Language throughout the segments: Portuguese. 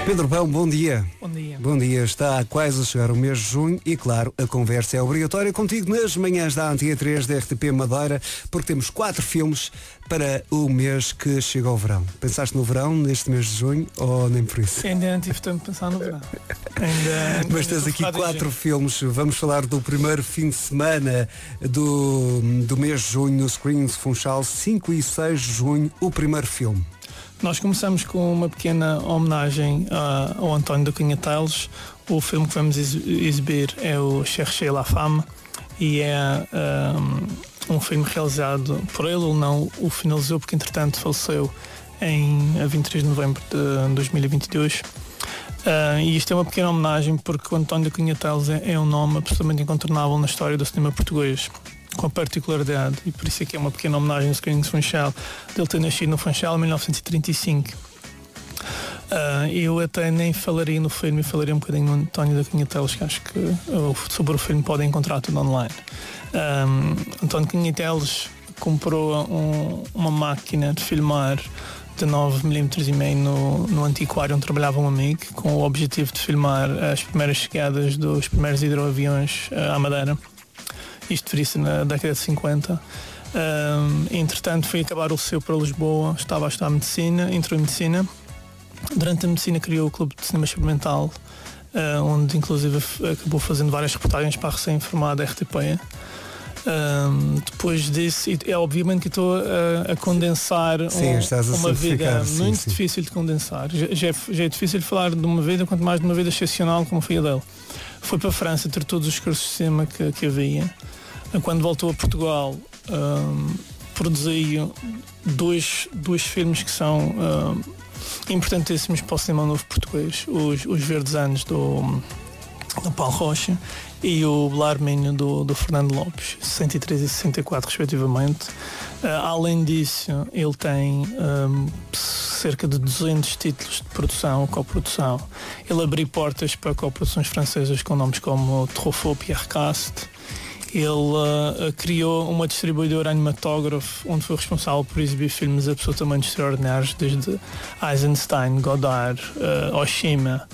Pedro Pão, bom dia. Bom dia. Bom dia, está quase a chegar o mês de junho e, claro, a conversa é obrigatória contigo nas manhãs da Antena 3 da RTP Madeira, porque temos 4 filmes para o mês que chega ao verão. Pensaste no verão neste mês de junho ou nem por isso? Ainda não tive tempo de pensar no verão. Mas tens aqui 4 filmes. Vamos falar do primeiro fim de semana do mês de junho no Screens Funchal, 5 e 6 de junho, o primeiro filme. Nós começamos com uma pequena homenagem ao António da Cunha Teles. O filme que vamos exibir é o Cherchez la Femme e é um filme realizado por ele. Ele não o finalizou porque entretanto faleceu a 23 de novembro de 2022. E isto é uma pequena homenagem porque o António da Cunha Teles é um nome absolutamente incontornável na história do cinema português, com a particularidade, e por isso é que é uma pequena homenagem ao Screens Funchal, dele ter nascido no Funchal em 1935. Eu até nem falaria no filme, falaria um bocadinho no António da Cunha Teles, que acho que sobre o filme podem encontrar tudo online. António Cunha Teles comprou uma máquina de filmar de 9mm e meio no antiquário onde trabalhava um amigo, com o objetivo de filmar as primeiras chegadas dos primeiros hidroaviões à Madeira. Isto viria-se na década de 50. Entretanto, foi acabar o liceu para Lisboa, estava a estudar medicina, entrou em medicina. Durante a medicina criou o Clube de Cinema Experimental, onde inclusive acabou fazendo várias reportagens para a recém-formada RTP. Depois disso, é obviamente que estou a condensar uma vida muito difícil de condensar. Já é difícil falar de uma vida, quanto mais de uma vida excepcional como foi a dele. Foi para a França ter todos os cursos de cinema que havia. Quando voltou a Portugal, produziu dois filmes que são importantíssimos para o cinema novo português: os Verdes Anos do Paulo Rocha e o Belarminho do Fernando Lopes, 63 e 64 respectivamente. Além disso, ele tem cerca de 200 títulos de produção, coprodução. Ele abriu portas para coproduções francesas com nomes como Truffaut, Pierre Cast. Ele criou uma distribuidora animatógrafo onde foi responsável por exibir filmes absolutamente extraordinários, desde Eisenstein, Godard, Oshima,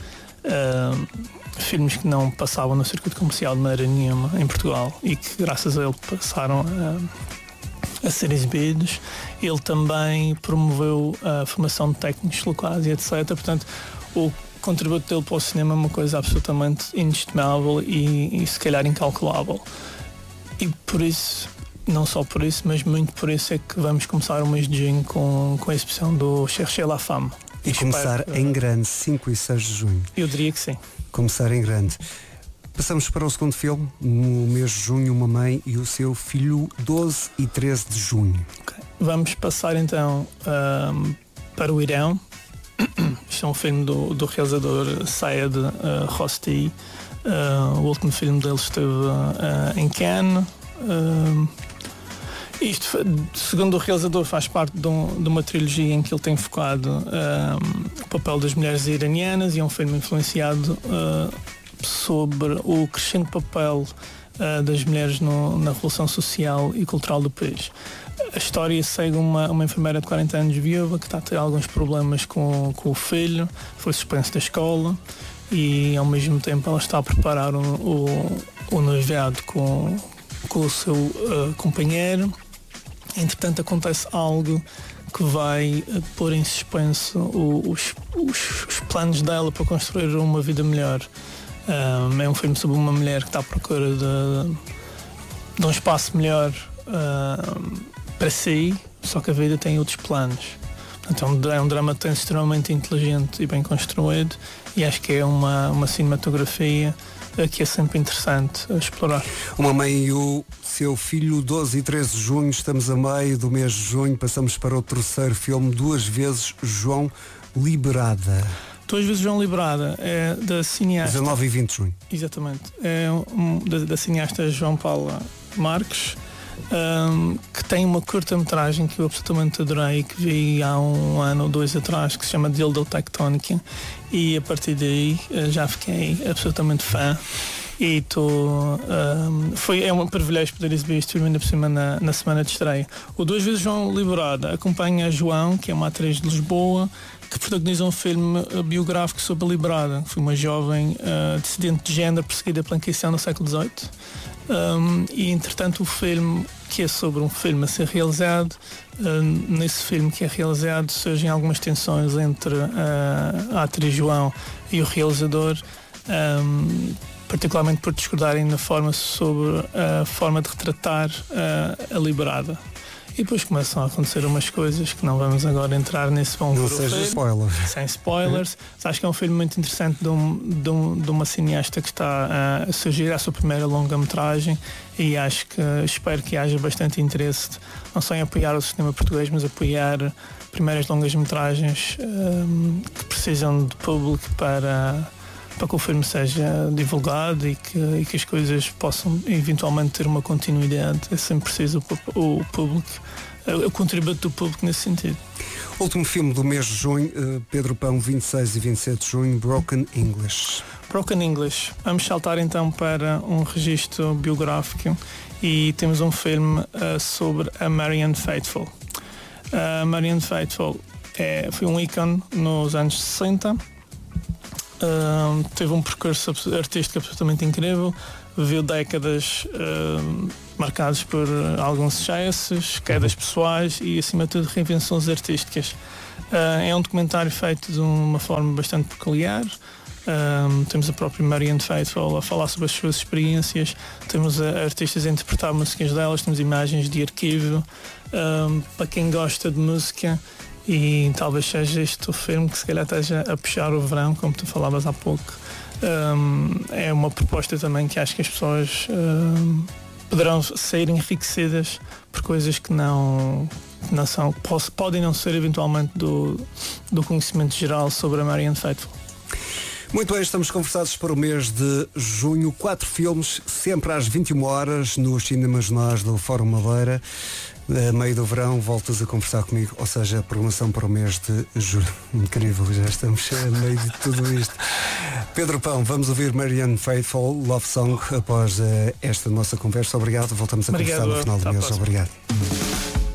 filmes que não passavam no circuito comercial de maneira nenhuma em Portugal e que graças a ele passaram a ser exibidos. Ele também promoveu a formação de técnicos locais e etc. Portanto, o contributo dele para o cinema é uma coisa absolutamente inestimável e se calhar incalculável. E por isso, não só por isso, mas muito por isso é que vamos começar o mês de junho com a exibição do Cherchez la Femme. E começar em grande, 5 e 6 de junho. Eu diria que sim. Começar em grande. Passamos para o segundo filme, no mês de junho, uma mãe e o seu filho, 12 e 13 de junho. Okay. Vamos passar então para o Irão. Isto é um filme do realizador Sayed Rosti. O último filme dele esteve em Cannes. Isto, segundo o realizador, faz parte de uma trilogia em que ele tem focado o papel das mulheres iranianas, e é um filme influenciado sobre o crescente papel das mulheres na revolução social e cultural do país. A história segue uma enfermeira de 40 anos viúva que está a ter alguns problemas com o filho, foi suspenso da escola e ao mesmo tempo ela está a preparar o noivado com o seu companheiro. Entretanto, acontece algo que vai pôr em suspenso os planos dela para construir uma vida melhor. É um filme sobre uma mulher que está à procura de um espaço melhor para si, só que a vida tem outros planos. Portanto, é um drama tenso, extremamente inteligente e bem construído, e acho que é uma cinematografia que é sempre interessante a explorar. Uma mãe e o seu filho, 12 e 13 de junho, estamos a meio do mês de junho, passamos para o terceiro filme, Duas Vezes João Liberada. Duas Vezes João Liberada é da cineasta... 19 e 20 de junho. Exatamente. É da cineasta João Paula Marques, que tem uma curta-metragem que eu absolutamente adorei e que vi há 1 ano ou 2 atrás, que se chama Dildo Tectónica, e a partir daí já fiquei absolutamente fã e é um privilégio poder exibir este filme ainda por cima na semana de estreia. O Duas Vezes João Liberada acompanha a João, que é uma atriz de Lisboa, que protagoniza um filme biográfico sobre a Liberada, que foi uma jovem dissidente de género perseguida pela Inquisição no século XVIII. E entretanto o filme, que é sobre um filme a ser realizado, nesse filme que é realizado surgem algumas tensões entre a atriz João e o realizador, particularmente por discordarem na forma sobre a forma de retratar a Liberada. E depois começam a acontecer umas coisas que não vamos agora entrar nesse bom não seja spoiler. Sem spoilers. Acho que é um filme muito interessante de uma cineasta que está a surgir a sua primeira longa-metragem, e espero que haja bastante interesse, não só em apoiar o cinema português, mas apoiar primeiras longas-metragens que precisam de público para que o filme seja divulgado e que as coisas possam eventualmente ter uma continuidade. É sempre preciso o público, o contributo do público nesse sentido. Último filme do mês de junho, Pedro Pão, 26 e 27 de junho, Broken English. Broken English. Vamos saltar então para um registro biográfico e temos um filme sobre a Marianne Faithfull. A Marianne Faithfull foi um ícone nos anos 60. Teve um percurso artístico absolutamente incrível, viveu décadas marcadas por alguns excessos, quedas pessoais e, acima de tudo, reinvenções artísticas. É um documentário feito de uma forma bastante peculiar. Temos a própria Marianne Faithfull a falar sobre as suas experiências, temos artistas a interpretar músicas delas, temos imagens de arquivo. Para quem gosta de música, e talvez seja este o filme que se calhar esteja a puxar o verão, como tu falavas há pouco. É uma proposta também que acho que as pessoas poderão sair enriquecidas por coisas que não são, podem não ser eventualmente do conhecimento geral sobre a Marianne Faithfull. Muito bem, estamos conversados para o mês de junho. 4 filmes, sempre às 21 horas nos cinemas nós do Fórum Madeira. A meio do verão voltas a conversar comigo, ou seja, a programação para o mês de julho. Incrível, já estamos a meio de tudo isto. Pedro Pão, vamos ouvir Marianne Faithfull, Love Song, após esta nossa conversa. Obrigado, voltamos a conversar no final do mês. Obrigado.